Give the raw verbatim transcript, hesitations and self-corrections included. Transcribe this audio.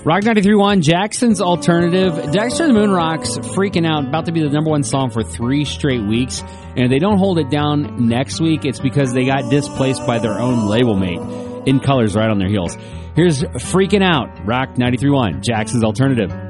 Rock ninety-three point one, Jackson's Alternative. Dexter and the Moon Rocks freaking out, about to be the number one song for three straight weeks. And if they don't hold it down next week, it's because they got displaced by their own label mate. In Colors right on their heels. Here's Freaking Out, Rock ninety-three point one, Jackson's Alternative.